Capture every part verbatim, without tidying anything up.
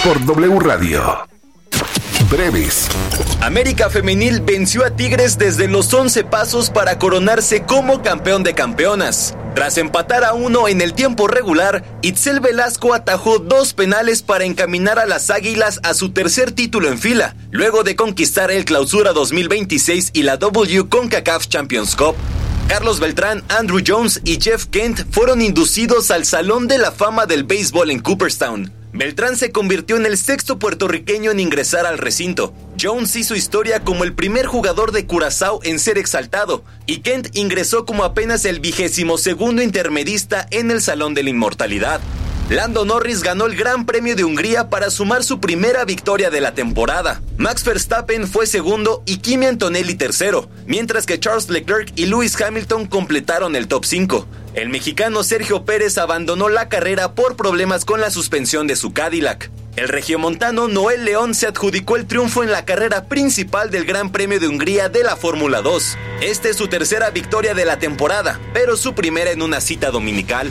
por W Radio. Breves. América Femenil venció a Tigres desde los once pasos para coronarse como campeón de campeonas. Tras empatar a uno en el tiempo regular, Itzel Velasco atajó dos penales para encaminar a las Águilas a su tercer título en fila, luego de conquistar el Clausura dos mil veintiséis y la W CONCACAF Champions Cup. Carlos Beltrán, Andrew Jones y Jeff Kent fueron inducidos al Salón de la Fama del Béisbol en Cooperstown. Beltrán se convirtió en el sexto puertorriqueño en ingresar al recinto. Jones hizo historia como el primer jugador de Curazao en ser exaltado, y Kent ingresó como apenas el vigésimo segundo intermedista en el Salón de la Inmortalidad. Lando Norris ganó el Gran Premio de Hungría para sumar su primera victoria de la temporada. Max Verstappen fue segundo y Kimi Antonelli tercero, mientras que Charles Leclerc y Lewis Hamilton completaron el top cinco. El mexicano Sergio Pérez abandonó la carrera por problemas con la suspensión de su Cadillac. El regiomontano Noel León se adjudicó el triunfo en la carrera principal del Gran Premio de Hungría de la Fórmula dos. Esta es su tercera victoria de la temporada, pero su primera en una cita dominical.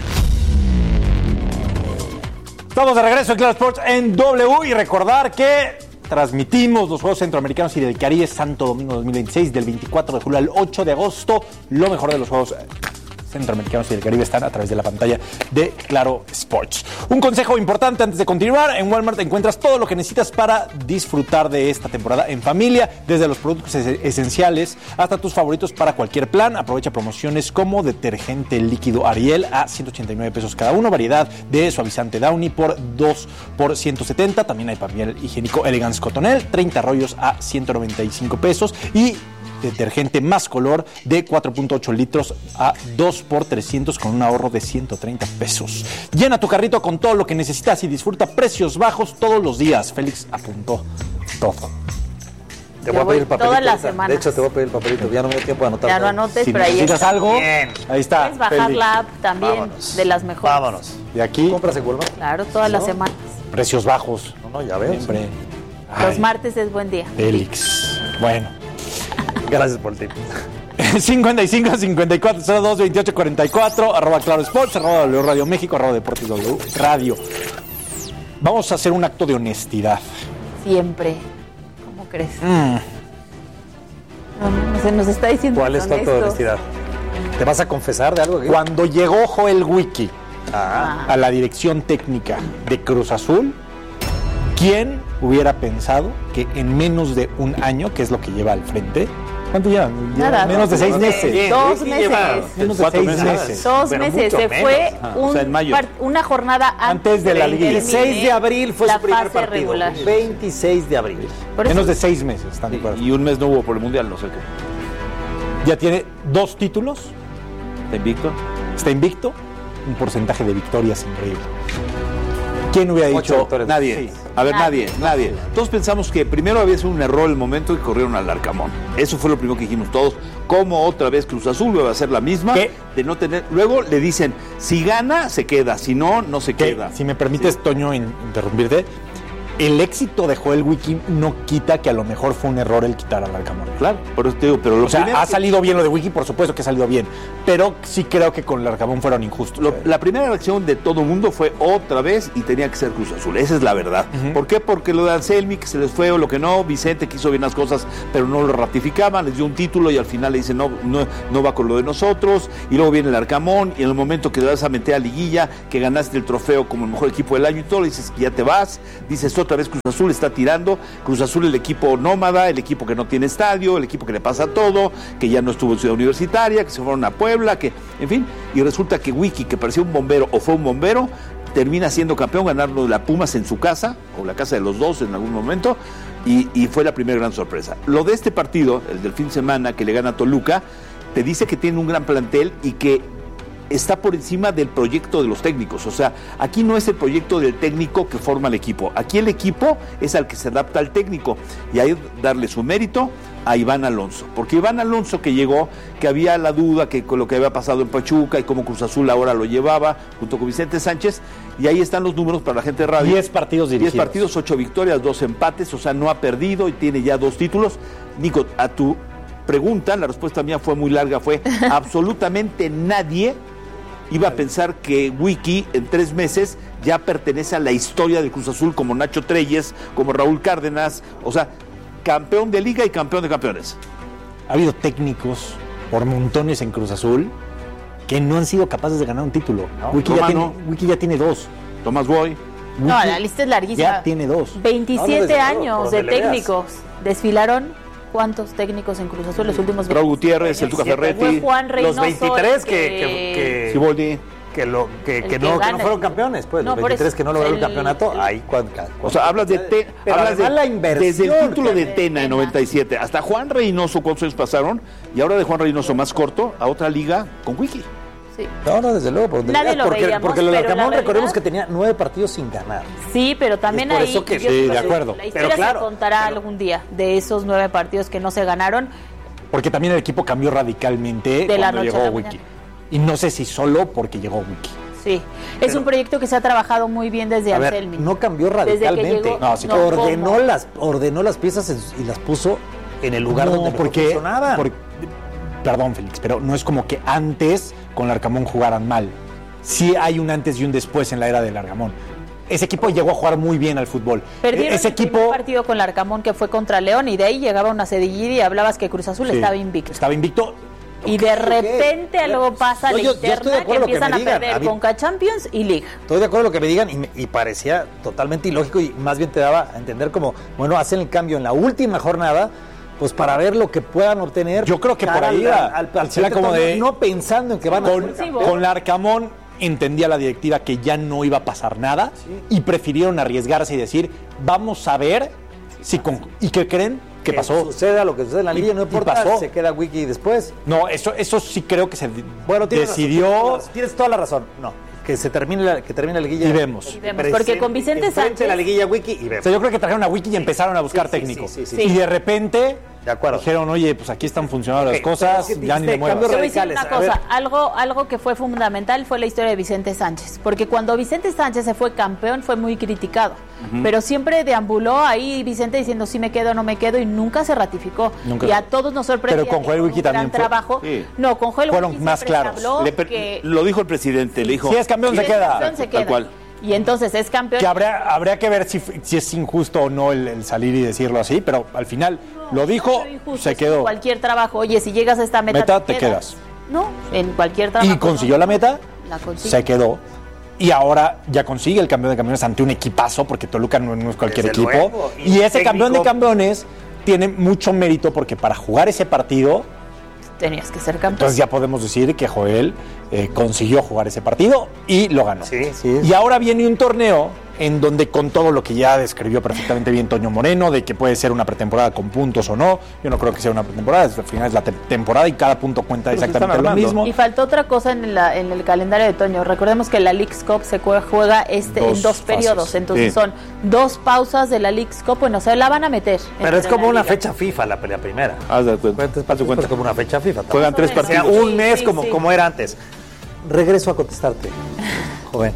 Estamos de regreso en Claro Sports en W y recordar que transmitimos los Juegos Centroamericanos y del Caribe Santo Domingo dos mil veintiséis del veinticuatro de julio al ocho de agosto. Lo mejor de los Juegos Centroamericanos y del Caribe están a través de la pantalla de Claro Sports. Un consejo importante antes de continuar: en Walmart encuentras todo lo que necesitas para disfrutar de esta temporada en familia, desde los productos es- esenciales hasta tus favoritos para cualquier plan. Aprovecha promociones como detergente líquido Ariel a ciento ochenta y nueve pesos cada uno, variedad de suavizante Downy por dos por ciento setenta, también hay papel higiénico Elegance Cotonel, treinta rollos a ciento noventa y cinco pesos, y detergente Más Color de cuatro punto ocho litros a dos por trescientos con un ahorro de ciento treinta pesos. Llena tu carrito con todo lo que necesitas y disfruta precios bajos todos los días. Félix apuntó todo. Te voy a pedir el papelito. Todas las ahorita. semanas. De hecho, te voy a pedir el papelito. Ya no me dio tiempo de anotar. Ya no todo. anotes, Si pero ahí necesitas está. algo, Bien. ahí está. Puedes bajar Félix. la app también, Vámonos. de las mejores. Vámonos. Y aquí, ¿Compras en Walmart? Claro, todas las semanas. precios bajos. No, no, ya veo. Siempre. Los Ay, martes es buen día. Félix. Bueno. Gracias por el tip. cincuenta y cinco, cincuenta y cuatro, cero dos, veintiocho, cuarenta y cuatro, arroba Claro Sports, arroba W Radio México, arroba Deportes W Radio. Vamos a hacer un acto de honestidad. Siempre. ¿Cómo crees? Mm. No, no, se nos está diciendo. ¿Cuál es tu acto de honestos. honestidad? ¿Te vas a confesar de algo? aquí? Cuando llegó Joel Wiki Ah, a la dirección técnica de Cruz Azul, ¿quién hubiera pensado que en menos de un año, que es lo que lleva al frente, ¿cuánto lleva? Lleva Nada, menos de dos seis meses. meses. Dos Sí, meses. lleva Menos de cuatro seis meses. meses. Dos Pero meses. mucho Se menos. fue Ah, un o sea, en mayo. par- una jornada antes, Antes de la que liguilla. termine veintiséis de abril fue la su primer fase partido. regular. veintiséis de abril. Por eso- Menos de seis meses, ¿están de acuerdo? Y un mes no hubo por el Mundial, no sé qué. Ya tiene dos títulos, ¿Está invicto? está invicto, un porcentaje de victorias increíble. ¿Quién hubiera Ocho dicho? victorias. Nadie. Sí. A ver, Nadie. nadie, nadie. Todos pensamos que primero había sido un error el momento y corrieron al Arcamón. Eso fue lo primero que dijimos todos. Como otra vez Cruz Azul va a ser la misma. ¿Qué? De no tener. Luego le dicen, si gana, se queda. Si no, no se Que, queda. si me permites, Toño, in- interrumpirte, el éxito de Joel Wiki no quita que a lo mejor fue un error el quitar al Arcamón. Claro, por eso te digo, pero lo O sea, primero ha que- salido bien lo de Wiki, por supuesto que ha salido bien, pero sí creo que con el Arcamón fueron injustos. Lo- la primera reacción de todo el mundo fue otra vez y tenía que ser Cruz Azul. Esa es la verdad. Ujú. ¿Por qué? Porque lo de Anselmi, que se les fue o lo que no, Vicente que hizo bien las cosas, pero no lo ratificaban, les dio un título y al final le dicen no, no, no va con lo de nosotros. Y luego viene el Arcamón y en el momento que te vas a meter a liguilla, que ganaste el trofeo como el mejor equipo del año y todo, le dices que ya te vas. Dices otra vez Cruz Azul está tirando. Cruz Azul el equipo nómada, el equipo que no tiene estadio, el equipo que le pasa todo, que ya no estuvo en Ciudad Universitaria, que se fueron a Puebla, que, en fin, y resulta que Wiki, que parecía un bombero o fue un bombero, termina siendo campeón, ganando la Pumas en su casa, o la casa de los dos en algún momento, y, y fue la primera gran sorpresa. Lo de este partido, el del fin de semana, que le gana a Toluca, te dice que tiene un gran plantel y que está por encima del proyecto de los técnicos. O sea, aquí no es el proyecto del técnico que forma el equipo. Aquí el equipo es al que se adapta al técnico. Y ahí darle su mérito a Iván Alonso. Porque Iván Alonso que llegó, que había la duda que con lo que había pasado en Pachuca y cómo Cruz Azul ahora lo llevaba, junto con Vicente Sánchez, y ahí están los números para la gente de radio. Diez partidos dirigidos. Diez partidos, ocho victorias, dos empates, o sea, no ha perdido y tiene ya dos títulos. Nico, a tu pregunta, la respuesta mía fue muy larga, fue absolutamente nadie iba a pensar que Wiki en tres meses ya pertenece a la historia del Cruz Azul, como Nacho Treyes, como Raúl Cárdenas, o sea, campeón de liga y campeón de campeones. Ha habido técnicos por montones en Cruz Azul que no han sido capaces de ganar un título. No, Wiki, ya Romano. tiene, Wiki ya tiene dos. Tomás Boy. No, Wiki la lista es larguísima. Ya tiene dos. veintisiete No, no, desde luego, años por de donde le veas. técnicos. Desfilaron ¿cuántos técnicos en Cruz Azul los últimos Raúl veintisiete Gutiérrez, el Tuca años? Ferretti. Fue Juan Reynoso. Los veintitrés que, el que, que, Siboldi. que, lo, que, El que que no, que gana. no fueron campeones, pues. No, los por veintitrés eso. que no lograron El- el campeonato, el- ahí cuando, O sea, hablas de, te, Pero hablas de además la inversión desde el título de de Tena en Tena. noventa y siete hasta Juan Reynoso, ¿cuántos años pasaron? Y ahora de Juan Reynoso más corto a otra liga con Wiki. Sí. No, no, desde luego. Por donde Nadie veas, lo porque, veíamos, porque lo de pero la Arcamón recordemos realidad- que tenía nueve partidos sin ganar. Sí, pero también Es por ahí eso que- yo sí, creo de que acuerdo. La historia Pero claro, se contará pero- algún día de esos nueve partidos que no se ganaron. Porque también el equipo cambió radicalmente De la cuando noche llegó a la Wiki. mañana. Y no sé si solo porque llegó Wiki. Sí, es un proyecto que se ha trabajado muy bien desde A ver, Anselmi. no cambió Desde que radicalmente. llegó- No, sí, no, ordenó, ¿cómo? las, ordenó las piezas en- y las puso en el lugar donde mejor porque, funcionaban. porque- perdón, Félix, pero no es como que antes con el Arcamón jugaran mal. Sí hay un antes y un después en la era del Arcamón. Ese equipo llegó a jugar muy bien al fútbol. Perdieron Ese el primer equipo partido con el Arcamón que fue contra León y de ahí llegaba una sedillida y hablabas que Cruz Azul sí, estaba invicto. Estaba invicto. Y de repente ok. luego pasa No, la yo- yo estoy de interna que acuerdo que empiezan me a digan, perder a mí- Conca Champions y Liga. Estoy de acuerdo con lo que me digan y, me- y parecía totalmente ilógico y más bien te daba a entender como, bueno, hacen el cambio en la última jornada, pues para ver lo que puedan obtener. Yo creo que cara por ahí al- iba. al, al, al Era siguiente como torneo, de- no pensando en que van a Con, ser Sí, campeones. con el Arcamón entendía la directiva que ya no iba a pasar nada y prefirieron arriesgarse y decir, vamos a ver si con... ¿Y qué creen? ¿Qué Que pasó? Suceda lo que suceda en la Y- liga, no y importa, pasó. se queda Wiki después. No, eso, eso sí creo que se Bueno, tienes decidió... razón, tienes, tienes toda la razón. No, que se termine la, que termine la liguilla. Y vemos. Y vemos, porque con Vicente Enfrente Sánchez- la liguilla Wiki y O vemos. sea, yo creo que trajeron a Wiki y empezaron a buscar Sí, sí, técnico. sí, sí, sí. Y de repente De acuerdo. dijeron, oye, pues aquí están funcionando Ok, las cosas, pero es que ya ni dijiste le muevas. cambio Te voy a decir radicales, una a ver. cosa, algo, algo que fue fundamental fue la historia de Vicente Sánchez, porque cuando Vicente Sánchez se fue campeón fue muy criticado, pero siempre deambuló ahí Vicente diciendo si me quedo o no me quedo y nunca se ratificó. Nunca. Y a todos nos sorprendió. Pero con Joel Wiki también fue- trabajo. Sí. No, con Joel Fueron Wiki más siempre se claros. habló Le per- que Lo dijo el presidente, le dijo... Si es campeón, si se es queda. campeón, se Tal queda. cual. Y entonces es campeón. Que habría, habría que ver si, si es injusto o no el, el salir y decirlo así, pero al final lo dijo, Pero injusto, se si quedó. Cualquier trabajo, oye, si llegas a esta meta, Meta, te quedas. No, en cualquier trabajo. Y consiguió no. la meta, La consigue. se quedó. Y ahora ya consigue el campeón de campeones ante un equipazo, porque Toluca no, no es cualquier Desde equipo. luego, y Y, ese técnico. campeón de campeones tiene mucho mérito porque para jugar ese partido, Tenías que ser campeón. entonces ya podemos decir que Joel eh, consiguió jugar ese partido y lo ganó. Sí, sí. Y ahora viene un torneo en donde con todo lo que ya describió perfectamente bien Toño Moreno, de que puede ser una pretemporada con puntos o no, yo no creo que sea una pretemporada, al final es la te- temporada y cada punto cuenta Pero se exactamente están lo armando. mismo. Y faltó otra cosa en, la- en el calendario de Toño. Recordemos que la Leagues Cup se jue- juega este, Dos en dos fases. periodos. Entonces Sí. son dos pausas de la Leagues Cup. Bueno, se la van a meter. Pero entre es como la una liga. fecha FIFA la pelea primera. Haz de cuenta. Cuentas, Haz de cuenta. Es como una fecha FIFA. Juegan tres Más o O sea, menos. partidos. un mes Sí, como, sí. como era antes. Regreso a contestarte, joven.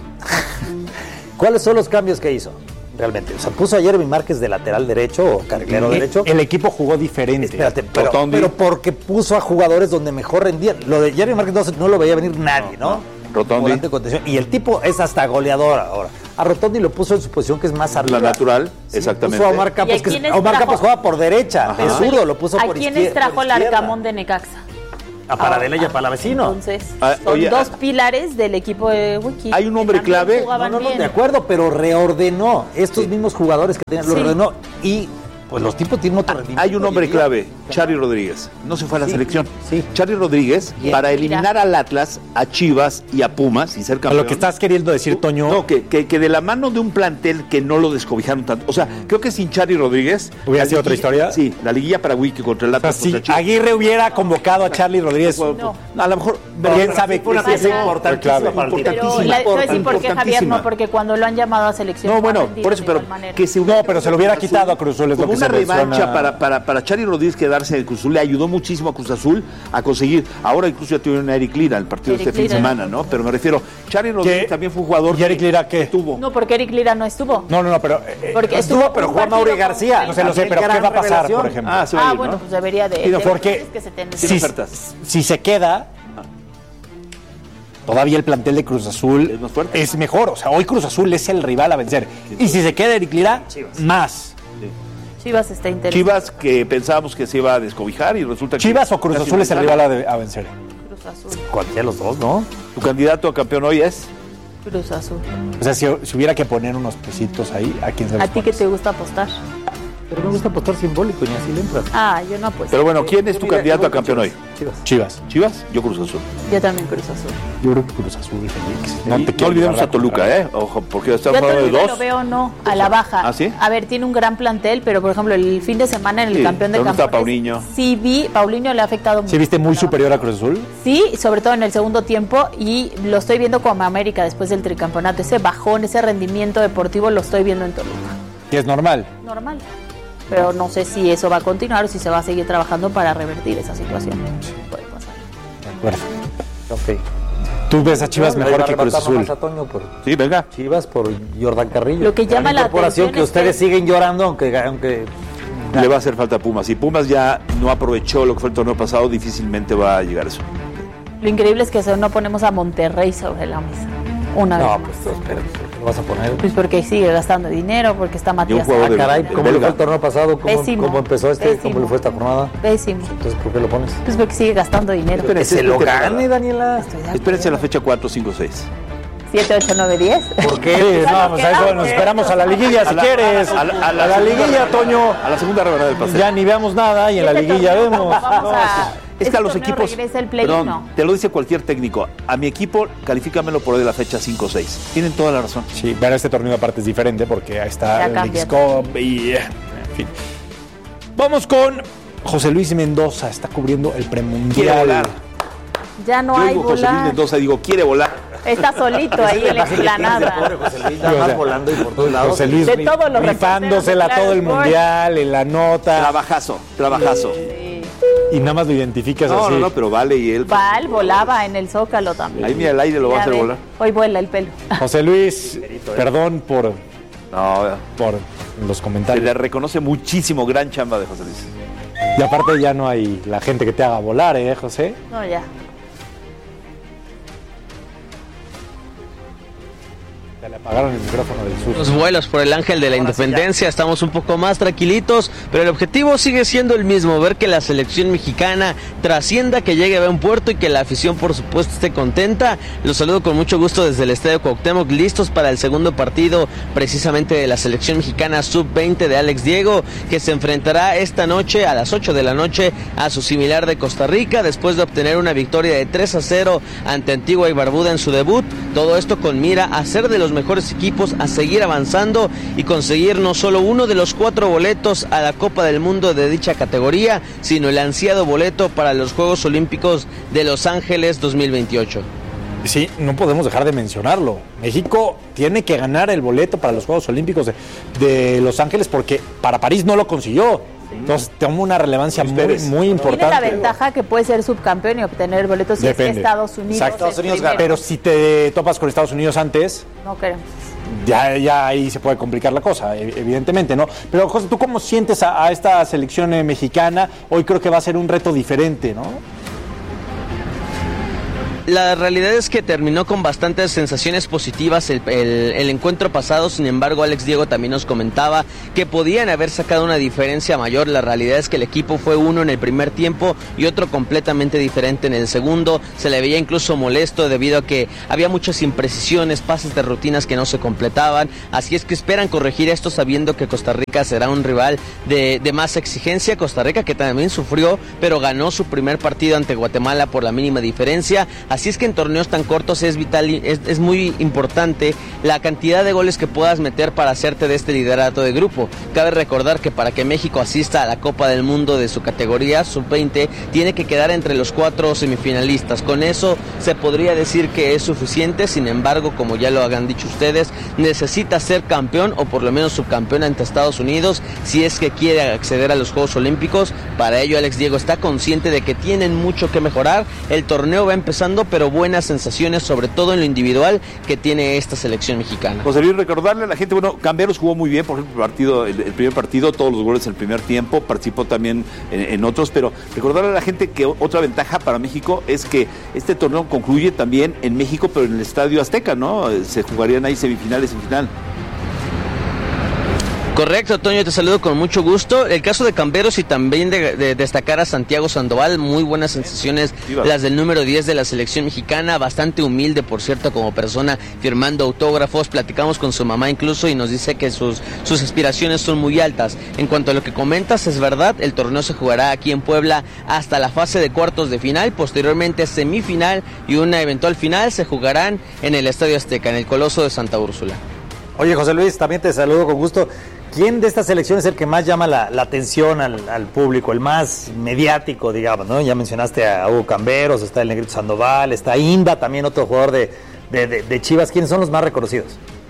¿Cuáles son los cambios que hizo? Realmente. O sea, puso a Jeremy Márquez de lateral derecho o carrilero derecho. El equipo jugó diferente. Espérate, pero, Rotondi. pero porque puso a jugadores donde mejor rendían. Lo de Jeremy Márquez no, se- no lo veía venir nadie, ¿no? Rotondi. Volante de contención. Y el tipo es hasta goleador ahora. A Rotondi lo puso en su posición que es más arriba. La natural, Sí, exactamente. Puso a Omar ¿Y Campos, a que es- quiénes Omar trajo? Campos juega por derecha. Ajá. Es zurdo, lo puso ¿A por quiénes izquierda. trajo por el izquierda. Arcamón de Necaxa? A Paradela y a Palavecino. Entonces, Ah, son oye, dos ah, pilares del equipo de Wiki. Hay un hombre que también clave. No, jugaban no, no, bien. de acuerdo, pero reordenó estos mismos jugadores que tenían, los Sí. reordenó y pues los tipos tienen otro rendimiento. Hay un hombre hoy en día. clave, Charly Rodríguez. No se fue a la Sí, selección. sí. Charly Rodríguez, Bien. para Mira. eliminar al Atlas, a Chivas y a Pumas y ser A campeón. lo que estás queriendo decir, Toño, No, que, que, que de la mano de un plantel que no lo descobijaron tanto. O sea, creo que sin Charly Rodríguez. ¿Hubiera la sido otra liguilla- historia? Sí, la liguilla para Wiki contra el o sea, Atlas. si contra Chivas. Aguirre hubiera convocado a Charlie Rodríguez, No. A lo mejor. quién sabe Fue una qué pieza Pasa- importantísima Clave. para el tiro. Pero Importantísima. la, te voy a decir por qué, Javier, Importantísima. no, porque cuando lo han llamado a selección. No, ha bueno, rendido por eso, de pero igual manera. que se No, pero se lo hubiera quitado a Cruz Azul, es lo Como que una se revancha menciona. para, para, para Charly Rodríguez quedarse en el Cruz Azul le ayudó muchísimo a Cruz Azul a conseguir. Ahora incluso ya tuvieron a Eric Lira el partido Eric este fin de Lira. semana, ¿no? Pero me refiero, Charly Rodríguez ¿Qué? también fue un jugador. ¿Y Eric Lira qué? Tuvo. No, porque Eric Lira no estuvo. No, no, no, pero... eh, Porque Estuvo, estuvo pero un juega partido Mauri con García. Wiki. No sé, lo sé, También pero ¿qué gran va a pasar, revelación. por ejemplo? Ah, se va a Ah, ir, bueno, ¿no? pues debería de. Tiene de- porque es que se ten- Tiene si, ofertas. si se queda, todavía el plantel de Cruz Azul es más fuerte. Es mejor. O sea, hoy Cruz Azul es el rival a vencer. Y si se queda Eric Lira, Chivas. más. Chivas está interesante. Chivas que pensábamos que se iba a descobijar y resulta que... ¿Chivas o Cruz Azul es el rival a, de, a vencer? Cruz Azul. Cualquiera de los dos, ¿no? ¿Tu candidato a campeón hoy es? Cruz Azul. O sea, si, si hubiera que poner unos pesitos ahí, ¿a quién se los ¿A ti que pones? te gusta apostar? Pero me gusta apostar simbólico y ni así le entras. Ah, yo no apuesto. Pero bueno, ¿quién es tu candidato a campeón hoy? Chivas. Chivas. ¿Chivas? Yo Cruz Azul. Yo también Cruz Azul. Yo creo que Cruz Azul, Félix. No, te no quiero olvidemos llevar a Toluca, la ¿eh? Ojo, porque Yo estamos a hablando de Toluca dos. lo veo no, a la baja. ¿Ah, sí? A ver, tiene un gran plantel, pero por ejemplo, el fin de semana en el Sí, campeón de ¿dónde está campeones. Paulinho? Sí vi, Paulinho le ha afectado mucho. ¿Sí viste muy a la superior a Cruz Azul? baja. Sí, sobre todo en el segundo tiempo, y lo estoy viendo como América después del tricampeonato. Ese bajón, ese rendimiento deportivo lo estoy viendo en Toluca. Que es normal. Normal. Pero no sé si eso va a continuar o si se va a seguir trabajando para revertir esa situación. Puede pasar. De acuerdo. Ok. ¿Tú ves a Chivas mejor que Cruz Azul? Más a Toño por Sí, venga. Chivas por Jordan Carrillo. Lo que llama la incorporación atención que es ustedes que- siguen llorando, aunque, aunque Le va a hacer falta a Pumas. Si Pumas ya no aprovechó lo que fue el torneo pasado, difícilmente va a llegar a eso. Lo increíble es que eso no ponemos a Monterrey sobre la mesa. Una no, vez. pues espera, lo vas a poner. Pues porque sigue gastando dinero, porque está Matías. jugador Ah, de- caray, el ¿cómo le belga. fue el torneo pasado? ¿Cómo, Pésimo. cómo empezó este? Pésimo. ¿Cómo le fue esta jornada? Pésimo. Entonces, ¿por qué lo pones? Pues porque sigue gastando dinero. Espera, Que se lo gane, Daniela. Espérense a la fecha cuatro, cinco, seis. siete, ocho, nueve, diez. ¿Por Sí, qué? no, pues a eso nos esperamos a la liguilla si A la- quieres. a la- a la- A la liguilla, Toño. A la segunda rebanada del pastel. Ya ni veamos nada y en la Este liguilla torneo, vemos. vamos a- Es que este a los torneo equipos. regresa el play-in, Perdón, ¿no? te lo dice cualquier técnico. A mi equipo, califícamelo por de la fecha cinco, seis. Tienen toda la razón. Sí, pero este torneo aparte es diferente porque ahí está Ya el cambia. X-Cup y eh, en fin. Vamos con José Luis Mendoza, está cubriendo el Quiere premundial. volar. Ya no Yo hay digo José Luis volar. Mendoza, digo, quiere volar. Está solito ahí en la explanada. José Luis, nada más volando y por todos lados. José Luis De todos los rifándosela reporteros de todo el Claro mundial, en la nota, Trabajazo, trabajazo. Sí. y nada más lo identificas No, así. no, no, pero vale y él. Val volaba en el Zócalo también. Ahí mira el aire lo va a Ya hacer ve, volar. Hoy vuela el pelo. José Luis, perdón por, No, por los se comentarios. le reconoce muchísimo gran chamba de José Luis. Y aparte ya no hay la gente que te haga volar, ¿eh, José? No, ya. Ya le apagaron el micrófono del sur. Los vuelos por el Ángel de la Independencia, estamos un poco más tranquilitos, pero el objetivo sigue siendo el mismo, ver que la selección mexicana trascienda, que llegue a buen puerto y que la afición por supuesto esté contenta. Los saludo con mucho gusto desde el Estadio Cuauhtémoc, listos para el segundo partido precisamente de la selección mexicana sub veinte de Alex Diego, que se enfrentará esta noche a las ocho de la noche a su similar de Costa Rica, después de obtener una victoria de tres a cero ante Antigua y Barbuda en su debut. Todo esto con mira a ser de los mejores equipos, a seguir avanzando y conseguir no solo uno de los cuatro boletos a la Copa del Mundo de dicha categoría, sino el ansiado boleto para los Juegos Olímpicos de Los Ángeles dos mil veintiocho. Sí, no podemos dejar de mencionarlo. México tiene que ganar el boleto para los Juegos Olímpicos de, de Los Ángeles porque para París no lo consiguió. Entonces toma una relevancia muy, muy Tiene la importante. ventaja que puede ser subcampeón y obtener el boleto si es que Depende. Estados Unidos. Exacto. es Estados Unidos primero. Pero si te topas con Estados Unidos antes, No queremos. ya, ya ahí se puede complicar la cosa, e- evidentemente, ¿no? Pero José, ¿tú cómo sientes a, a esta selección eh, mexicana? Hoy creo que va a ser un reto diferente, ¿no? La realidad es que terminó con bastantes sensaciones positivas el, el, el encuentro pasado. Sin embargo, Alex Diego también nos comentaba que podían haber sacado una diferencia mayor. La realidad es que el equipo fue uno en el primer tiempo y otro completamente diferente en el segundo. Se le veía incluso molesto debido a que había muchas imprecisiones, pases de rutinas que no se completaban. Así es que esperan corregir esto sabiendo que Costa Rica será un rival de, de más exigencia. Costa Rica que también sufrió, pero ganó su primer partido ante Guatemala por la mínima diferencia. Así es que en torneos tan cortos es vital, es, es muy importante la cantidad de goles que puedas meter para hacerte de este liderato de grupo. Cabe recordar que para que México asista a la Copa del Mundo de su categoría sub veinte, tiene que quedar entre los cuatro semifinalistas. Con eso se podría decir que es suficiente. Sin embargo, como ya lo hagan dicho ustedes, necesita ser campeón o por lo menos subcampeón ante Estados Unidos si es que quiere acceder a los Juegos Olímpicos. Para ello, Alex Diego está consciente de que tienen mucho que mejorar. El torneo va empezando, pero buenas sensaciones, sobre todo en lo individual, que tiene esta selección mexicana. José Luis, recordarle a la gente, bueno, Camberos jugó muy bien, por ejemplo, el, partido, el, el primer partido, todos los goles en el primer tiempo, participó también en, en otros, pero recordarle a la gente que otra ventaja para México es que este torneo concluye también en México, pero en el Estadio Azteca, ¿no? Se jugarían ahí semifinales y final. Correcto, Toño, te saludo con mucho gusto. El caso de Camberos y también de, de destacar a Santiago Sandoval, muy buenas sensaciones, las del número diez de la selección mexicana, bastante humilde, por cierto, como persona, firmando autógrafos. Platicamos con su mamá incluso y nos dice que sus, sus aspiraciones son muy altas. En cuanto a lo que comentas, es verdad, el torneo se jugará aquí en Puebla hasta la fase de cuartos de final, posteriormente semifinal y una eventual final se jugarán en el Estadio Azteca, en el Coloso de Santa Úrsula. Oye, José Luis, también te saludo con gusto. ¿Quién de estas selecciones es el que más llama la, la atención al, al público, el más mediático, digamos, ¿no? Ya mencionaste a Hugo Camberos, está el Negrito Sandoval, está Inda, también otro jugador de, de, de, de Chivas. ¿Quiénes son los más reconocidos?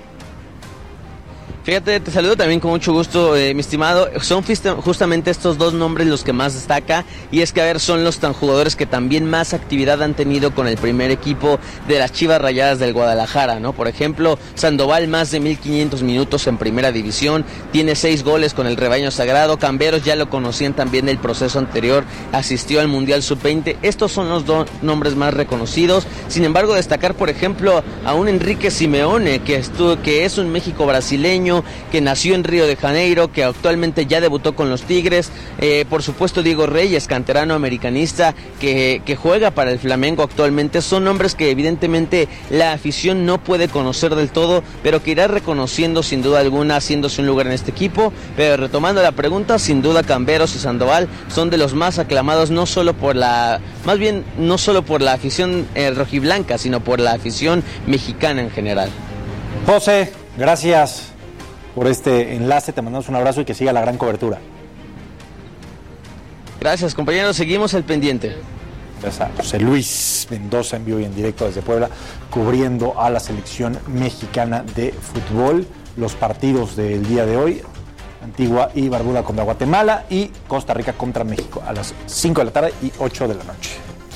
Fíjate, te saludo también con mucho gusto, eh, mi estimado. Son justamente estos dos nombres los que más destaca, y es que, a ver, son los tan jugadores que también más actividad han tenido con el primer equipo de las Chivas Rayadas del Guadalajara, ¿no? Por ejemplo, Sandoval, más de mil quinientos minutos en primera división, tiene seis goles con el rebaño sagrado. Camberos ya lo conocían también del proceso anterior, asistió al Mundial sub veinte. Estos son los dos nombres más reconocidos. Sin embargo, destacar, por ejemplo, a un Enrique Simeone, que, estuvo, que es un México brasileño, que nació en Río de Janeiro, que actualmente ya debutó con los Tigres. Eh, por supuesto, Diego Reyes, canterano americanista, que, que juega para el Flamengo actualmente. Son nombres que evidentemente la afición no puede conocer del todo, pero que irá reconociendo sin duda alguna, haciéndose un lugar en este equipo. Pero retomando la pregunta, sin duda Camberos y Sandoval son de los más aclamados, no solo por la, más bien no solo por la afición eh, rojiblanca, sino por la afición mexicana en general. José, gracias por este enlace, te mandamos un abrazo y que siga la gran cobertura. Gracias, compañeros, seguimos al pendiente. Gracias a José Luis Mendoza en vivo y en directo desde Puebla, cubriendo a la selección mexicana de fútbol, los partidos del día de hoy: Antigua y Barbuda contra Guatemala y Costa Rica contra México a las cinco de la tarde y ocho de la noche.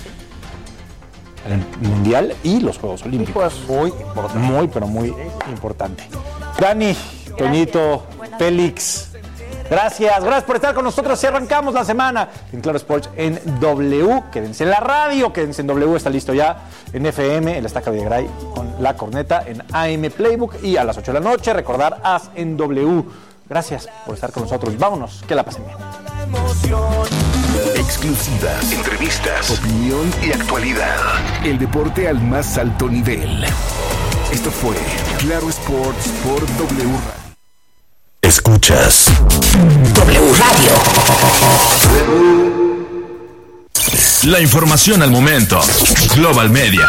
El Mundial y los Juegos Olímpicos. Muy importante. Muy, pero muy importante. Dani, Toñito, Félix, gracias, gracias por estar con nosotros. Y arrancamos la semana en Claro Sports en W. Quédense en la radio, quédense en W, está listo ya en F M, en la Estaca Videgaray con La Corneta, en A M Playbook, y a las ocho de la noche, recordar As en W. Gracias por estar con nosotros. Vámonos, que la pasen bien. Exclusivas, entrevistas, opinión y actualidad. El deporte al más alto nivel. Esto fue Claro Sports por W Radio. Escuchas W Radio. La información al momento. Global Media.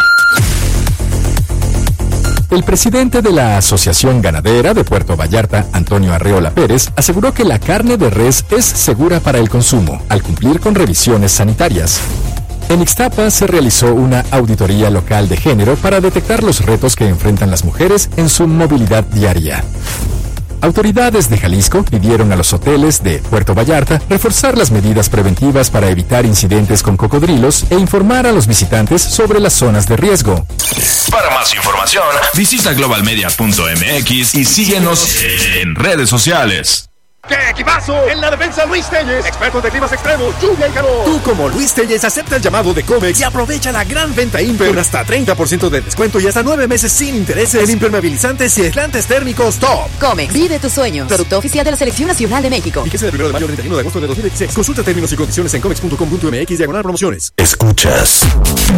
El presidente de la Asociación Ganadera de Puerto Vallarta, Antonio Arreola Pérez, aseguró que la carne de res es segura para el consumo, al cumplir con revisiones sanitarias. En Ixtapa se realizó una auditoría local de género para detectar los retos que enfrentan las mujeres en su movilidad diaria. Autoridades de Jalisco pidieron a los hoteles de Puerto Vallarta reforzar las medidas preventivas para evitar incidentes con cocodrilos e informar a los visitantes sobre las zonas de riesgo. Para más información, visita global media punto m x y síguenos en redes sociales. ¡Qué equipazo! En la defensa, Luis Telles, expertos de climas extremos, lluvia y calor. Tú, como Luis Telles, acepta el llamado de Comex y aprovecha la gran venta Imper con hasta treinta por ciento de descuento y hasta nueve meses sin intereses en impermeabilizantes y aislantes térmicos top. Comex, vive tus sueños. Producto oficial de la Selección Nacional de México. Fíjese del primero de mayo al treinta y uno de agosto de dos mil dieciséis. Consulta términos y condiciones en comex punto com punto m x diagonal promociones. Escuchas